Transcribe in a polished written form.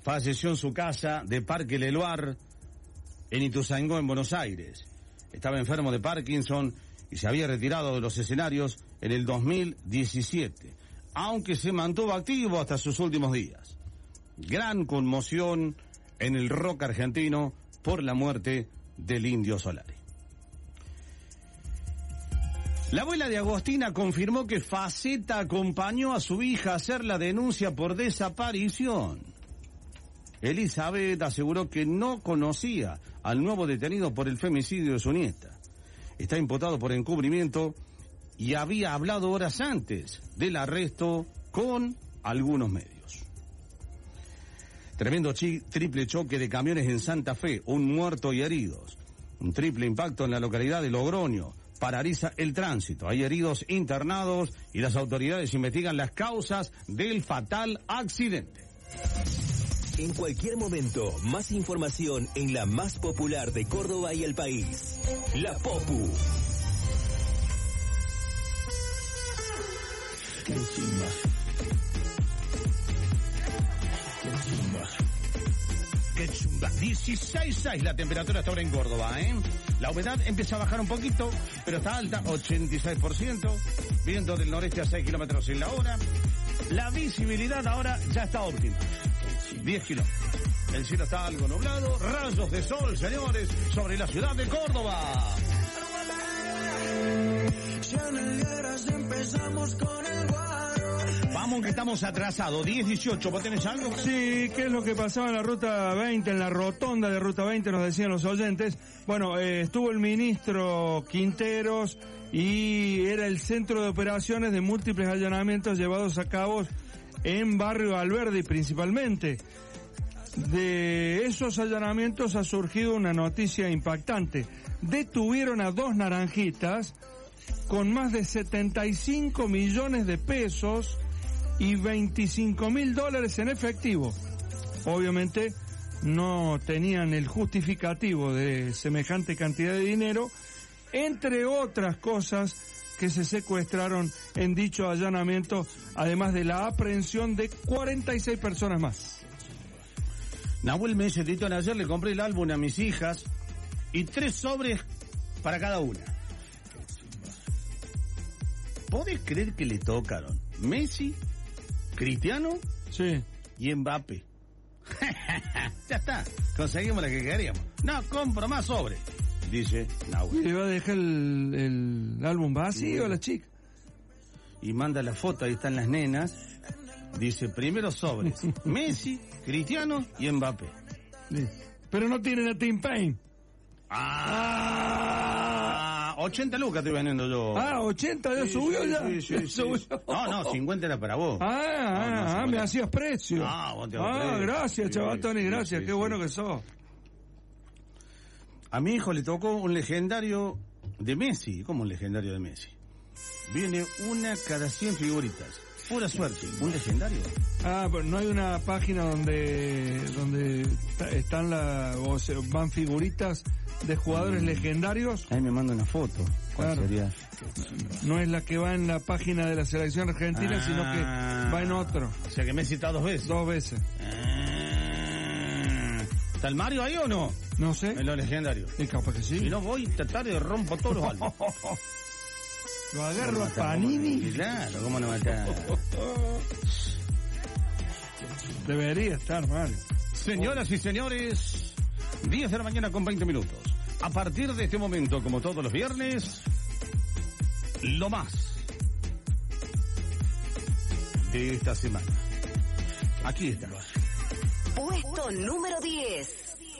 falleció en su casa de Parque Leloir, en Ituzaingó, en Buenos Aires. Estaba enfermo de Parkinson y se había retirado de los escenarios en el 2017, aunque se mantuvo activo hasta sus últimos días. Gran conmoción en el rock argentino por la muerte del Indio Solari. La abuela de Agostina confirmó que Faceta acompañó a su hija a hacer la denuncia por desaparición. Elizabeth aseguró que no conocía al nuevo detenido por el femicidio de su nieta. Está imputado por encubrimiento y había hablado horas antes del arresto con algunos medios. Tremendo triple choque de camiones en Santa Fe, un muerto y heridos. Un triple impacto en la localidad de Logroño. Paraliza el tránsito. Hay heridos internados y las autoridades investigan las causas del fatal accidente. En cualquier momento, más información en la más popular de Córdoba y el país. La Popu. Qué chimba. Qué chumba. 16.6 la temperatura hasta ahora en Córdoba, ¿eh? La humedad empieza a bajar un poquito, pero está alta, 86%. Viento del noreste a 6 kilómetros en la hora. La visibilidad ahora ya está óptima. 10 kilómetros. El cielo está algo nublado. Rayos de sol, señores, sobre la ciudad de Córdoba. Vamos que estamos atrasados, 10-18, ¿vos tenés algo? Sí, ¿qué es lo que pasaba en la Ruta 20, en la rotonda de Ruta 20, nos decían los oyentes? Bueno, estuvo el ministro Quinteros y era el centro de operaciones de múltiples allanamientos llevados a cabo en Barrio Alberdi principalmente. De esos allanamientos ha surgido una noticia impactante. Detuvieron a 2 naranjitas con más de 75 millones de pesos y $25.000 en efectivo. Obviamente no tenían el justificativo de semejante cantidad de dinero, entre otras cosas que se secuestraron en dicho allanamiento, además de la aprehensión de 46 personas más. Nahuel me dice, Tito, ayer le compré el álbum a mis hijas y 3 sobres para cada una. ¿Podés creer que le tocaron Messi, Cristiano, sí, y Mbappé? Ya está, conseguimos la que queríamos. No compro más sobres, dice Nahuel. ¿Le va a dejar el álbum vacío a la chica? Y manda la foto, ahí están las nenas. Dice, primero sobres, Messi, Cristiano y Mbappé. Sí. Pero no tienen a Tim Payne. 80 lucas estoy vendiendo yo. 80 ya subió ya. Sí. No, 50 era para vos. Me hacías precio. Vos te hago precio. Gracias, chaval Tony, gracias, qué bueno que sos. A mi hijo le tocó un legendario de Messi. ¿Cómo un legendario de Messi? Viene una cada 100 figuritas. Pura suerte, un legendario. Pero no hay una página donde están van figuritas de jugadores legendarios. Ahí me manda una foto. ¿Cuál sería? No es la que va en la página de la selección argentina, sino que va en otro. O sea que Messi está 2 veces. 2 veces. ¿Está el Mario ahí o no? No sé. En los legendarios. Y capaz que sí. Si no voy a tratar de rompo todos los álbumes. Lo agarro a Panini. Claro, ¿cómo no matar? Debería estar, Mario. Señoras y señores, 10 de la mañana con 20 minutos. A partir de este momento, como todos los viernes, lo más de esta semana. Aquí está. Puesto número 10.